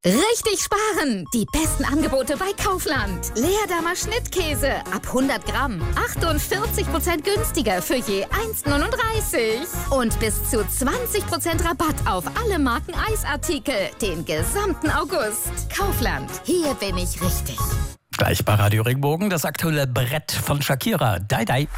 Richtig sparen! Die besten Angebote bei Kaufland. Leerdammer Schnittkäse ab 100 Gramm. 48% günstiger für je 1,39. Und bis zu 20% Rabatt auf alle Marken Eisartikel. Den gesamten August. Kaufland. Hier bin ich richtig. Gleich bei Radio Regenbogen das aktuelle Brett von Shakira. Dai Dai.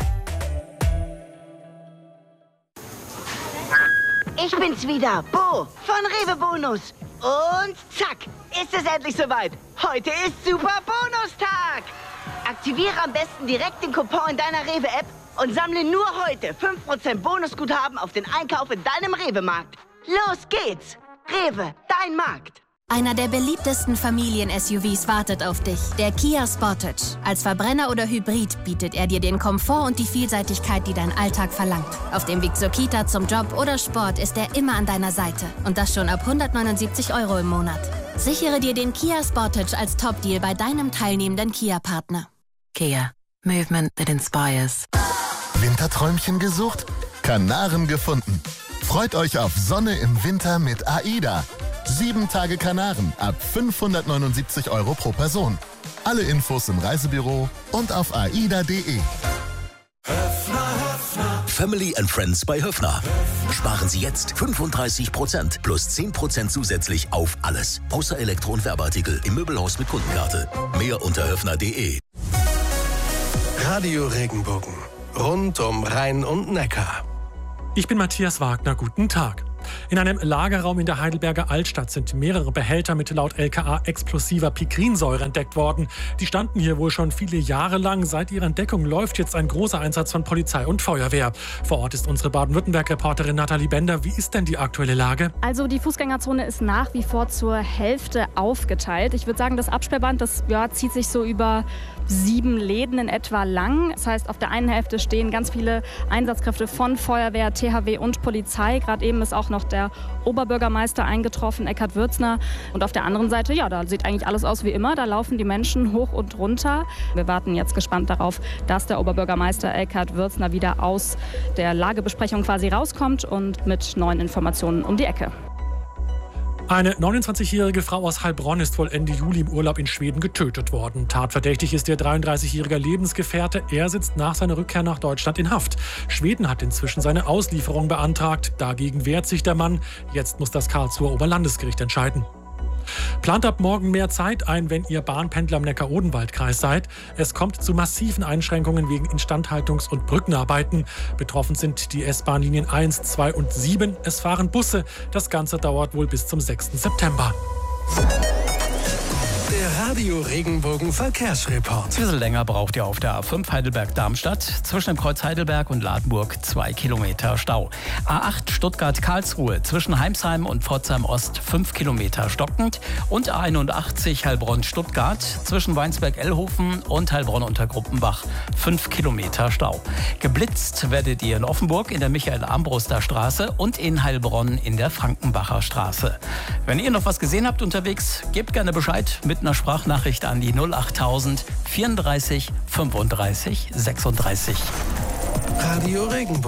Ich bin's wieder, Bo von Rewe Bonus. Und zack, ist es endlich soweit. Heute ist Super Bonustag. Aktiviere am besten direkt den Coupon in deiner Rewe-App und sammle nur heute 5% Bonusguthaben auf den Einkauf in deinem Rewe-Markt. Los geht's. Rewe, dein Markt. Einer der beliebtesten Familien-SUVs wartet auf dich, der Kia Sportage. Als Verbrenner oder Hybrid bietet er dir den Komfort und die Vielseitigkeit, die dein Alltag verlangt. Auf dem Weg zur Kita, zum Job oder Sport ist er immer an deiner Seite. Und das schon ab 179 € im Monat. Sichere dir den Kia Sportage als Top-Deal bei deinem teilnehmenden Kia-Partner. Kia. Movement that inspires. Winterträumchen gesucht? Kanaren gefunden. Freut euch auf Sonne im Winter mit AIDA. 7 Tage Kanaren ab 579 € pro Person. Alle Infos im Reisebüro und auf aida.de. Family and Friends bei Höffner. Sparen Sie jetzt 35% plus 10% zusätzlich auf alles. Außer Elektro- und Werbeartikel im Möbelhaus mit Kundenkarte. Mehr unter höffner.de. Radio Regenbogen. Rund um Rhein und Neckar. Ich bin Matthias Wagner, guten Tag. In einem Lagerraum in der Heidelberger Altstadt sind mehrere Behälter mit laut LKA explosiver Pikrinsäure entdeckt worden. Die standen hier wohl schon viele Jahre lang. Seit ihrer Entdeckung läuft jetzt ein großer Einsatz von Polizei und Feuerwehr. Vor Ort ist unsere Baden-Württemberg-Reporterin Nathalie Bender. Wie ist denn die aktuelle Lage? Also die Fußgängerzone ist nach wie vor zur Hälfte aufgeteilt. Ich würde sagen, das Absperrband, das zieht sich so über 7 Läden in etwa lang. Das heißt, auf der einen Hälfte stehen ganz viele Einsatzkräfte von Feuerwehr, THW und Polizei. Gerade eben ist auch noch der Oberbürgermeister eingetroffen, Eckhard Würzner. Und auf der anderen Seite, da sieht eigentlich alles aus wie immer. Da laufen die Menschen hoch und runter. Wir warten jetzt gespannt darauf, dass der Oberbürgermeister Eckhard Würzner wieder aus der Lagebesprechung quasi rauskommt und mit neuen Informationen um die Ecke. Eine 29-jährige Frau aus Heilbronn ist wohl Ende Juli im Urlaub in Schweden getötet worden. Tatverdächtig ist ihr 33-jähriger Lebensgefährte. Er sitzt nach seiner Rückkehr nach Deutschland in Haft. Schweden hat inzwischen seine Auslieferung beantragt. Dagegen wehrt sich der Mann. Jetzt muss das Karlsruher Oberlandesgericht entscheiden. Plant ab morgen mehr Zeit ein, wenn ihr Bahnpendler im Neckar-Odenwald-Kreis seid. Es kommt zu massiven Einschränkungen wegen Instandhaltungs- und Brückenarbeiten. Betroffen sind die S-Bahn-Linien 1, 2 und 7. Es fahren Busse. Das Ganze dauert wohl bis zum 6. September. Der Radio Regenbogen Verkehrsreport. Ein bisschen länger braucht ihr auf der A5 Heidelberg-Darmstadt. Zwischen dem Kreuz Heidelberg und Ladenburg 2 Kilometer Stau. A8 Stuttgart-Karlsruhe zwischen Heimsheim und Pforzheim Ost 5 Kilometer stockend. Und A81 Heilbronn-Stuttgart zwischen Weinsberg-Ellhofen und Heilbronn-Untergruppenbach 5 Kilometer Stau. Geblitzt werdet ihr in Offenburg in der Michael-Armbruster Straße und in Heilbronn in der Frankenbacher Straße. Wenn ihr noch was gesehen habt unterwegs, gebt gerne Bescheid mit einer Sprachnachricht an die 08000 34 35 36. Radio Regenbogen.